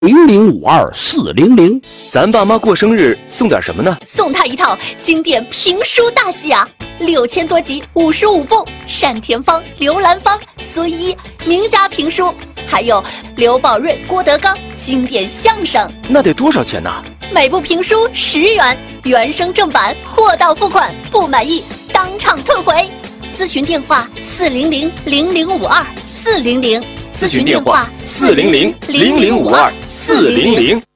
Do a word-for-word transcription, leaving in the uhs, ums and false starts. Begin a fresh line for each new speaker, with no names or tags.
零零五二四零零。
咱爸妈过生日送点什么呢？
送他一套经典评书大戏啊，六千多集，五十五部，单田芳、刘兰芳、孙一名家评书，还有刘宝瑞、郭德纲经典相声。
那得多少钱呢？
每部评书十元，原声正版，货到付款，不满意当场退回。咨询电话四零零零零五二四零零，
咨询电话四零零零零五二四零零。